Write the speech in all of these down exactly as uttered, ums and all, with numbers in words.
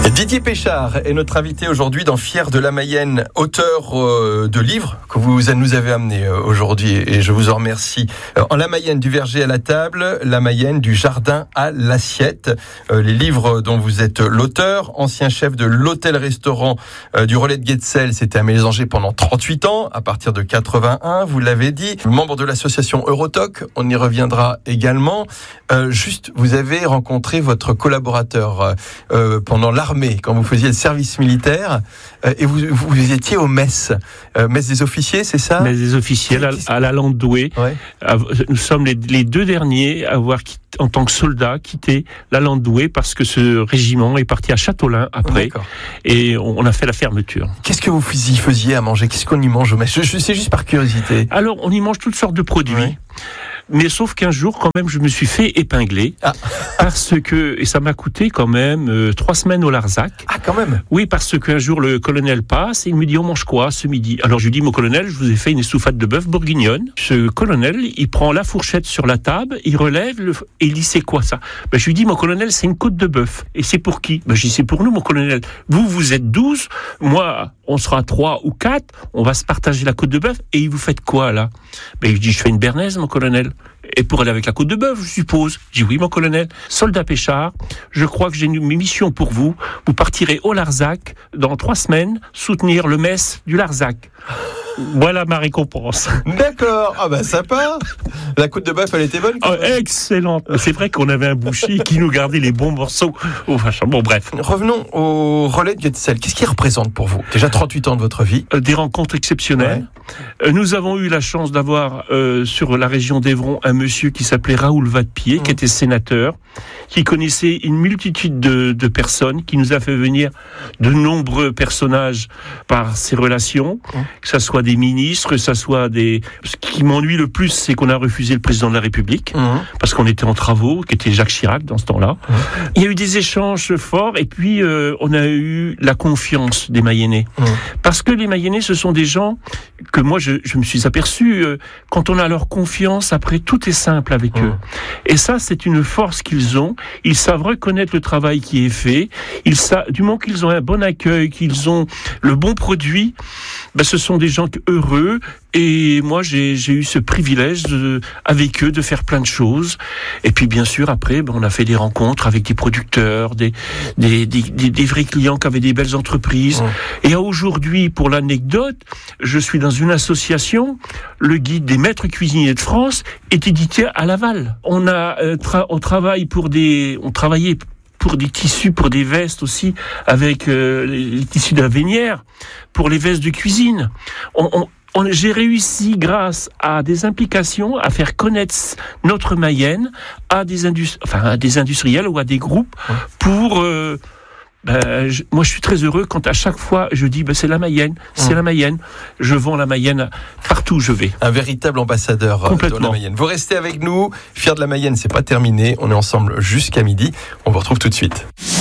Didier Péchard est notre invité aujourd'hui dans Fier de la Mayenne, auteur euh, de livres que vous nous avez amenés euh, aujourd'hui et je vous en remercie. Euh, en La Mayenne, du verger à la table, La Mayenne, du jardin à l'assiette. Euh, les livres dont vous êtes l'auteur, ancien chef de l'hôtel-restaurant euh, du Relais de Guetzel, c'était à Mésanger pendant trente-huit ans, à partir de quatre-vingt-un, vous l'avez dit. Membre de l'association Eurotoc, on y reviendra également. Euh, juste, vous avez rencontré votre collaborateur euh, pendant l'armée, quand vous faisiez le service militaire, euh, et vous, vous étiez au mess, euh, mess des officiers, c'est ça ? Mess des officiers à, à la Landouée. Ouais. Nous sommes les, les deux derniers à avoir quitté, en tant que soldats, quitté la Landouée parce que ce régiment est parti à Châteaulin après, oh, et on, on a fait la fermeture. Qu'est-ce que vous faisiez à manger ? Qu'est-ce qu'on y mange au mess ? je, je, C'est juste par curiosité. Alors, on y mange toutes sortes de produits. Ouais. Mais sauf qu'un jour, quand même, je me suis fait épingler ah. parce que, et ça m'a coûté quand même euh, trois semaines au Larzac. Ah, quand même. Oui, parce qu'un jour, le colonel passe et il me dit, on mange quoi ce midi ? Alors, je lui dis, mon colonel, je vous ai fait une estouffade de bœuf bourguignonne. Ce colonel, il prend la fourchette sur la table, il relève le, et il dit, c'est quoi ça ? Ben, je lui dis, mon colonel, c'est une côte de bœuf. Et c'est pour qui ? Ben, je dis, c'est pour nous, mon colonel. Vous, vous êtes douze, moi, on sera trois ou quatre, on va se partager la côte de bœuf, et vous faites quoi, là ? Ben, je dis, je fais une béarnaise, mon colonel. Et pour aller avec la côte de bœuf, je suppose. Je dis oui, mon colonel. Soldat Péchard, je crois que j'ai une mission pour vous. Vous partirez au Larzac dans trois semaines soutenir le mess du Larzac. Voilà ma récompense. D'accord. Ah ben sympa. La côte de bœuf, elle était bonne. Oh, excellente. C'est vrai qu'on avait un boucher qui nous gardait les bons morceaux. Oh, bon, bref. Revenons au Relais de Guetzel. Qu'est-ce qu'il représente pour vous ? Déjà trente-huit ans de votre vie. Des rencontres exceptionnelles. Ouais. Nous avons eu la chance d'avoir euh, sur la région d'Evron un monsieur qui s'appelait Raoul Vadepied, mmh. qui était sénateur, qui connaissait une multitude de, de personnes, qui nous a fait venir de nombreux personnages par ses relations, mmh. que ça soit des ministres, que ça soit des... Ce qui m'ennuie le plus, c'est qu'on a refusé le président de la République, mmh. parce qu'on était en travaux, qui était Jacques Chirac dans ce temps-là. Mmh. Il y a eu des échanges forts, et puis euh, on a eu la confiance des Mayennais. Mmh. Parce que les Mayennais, ce sont des gens que moi, je, je me suis aperçu, euh, quand on a leur confiance, après, tout est simple avec mmh. eux. Et ça, c'est une force qu'ils ont. Ils savent reconnaître le travail qui est fait. Ils savent, du moment qu'ils ont un bon accueil, qu'ils ont le bon produit, ben, ce sont des gens heureux. Et moi, j'ai, j'ai eu ce privilège de, avec eux de faire plein de choses. Et puis, bien sûr, après, ben, on a fait des rencontres avec des producteurs, des, des, des, des, des vrais clients qui avaient des belles entreprises. Mmh. Et aujourd'hui, pour l'anecdote, je suis dans une association, le guide des maîtres cuisiniers de France est édité à Laval. On a, euh, tra- on travaille pour des, on travaillait pour des tissus, pour des vestes aussi, avec euh, les, les tissus de la Vénière, pour les vestes de cuisine. On, on, on, j'ai réussi, grâce à des implications, à faire connaître notre Mayenne à des, industri- enfin, à des industriels ou à des groupes pour... Euh, Ben, je, moi, je suis très heureux quand à chaque fois je dis ben, c'est la Mayenne, c'est mmh. la Mayenne. Je vends la Mayenne partout où je vais. Un véritable ambassadeur de la Mayenne. Vous restez avec nous. Fier de la Mayenne, c'est pas terminé. On est ensemble jusqu'à midi. On vous retrouve tout de suite.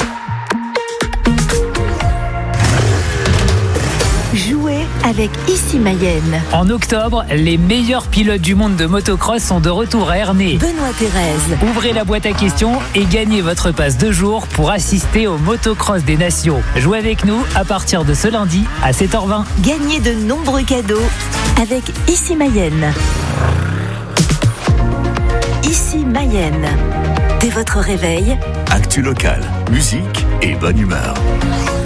Jouez avec Ici Mayenne. En octobre, les meilleurs pilotes du monde de motocross sont de retour à Ernée. Benoît Thérèse. Ouvrez la boîte à questions et gagnez votre passe de jour pour assister au motocross des nations. Jouez avec nous à partir de ce lundi à sept heures vingt. Gagnez de nombreux cadeaux avec Ici Mayenne. Ici Mayenne. Dès votre réveil, actu locale, musique et bonne humeur.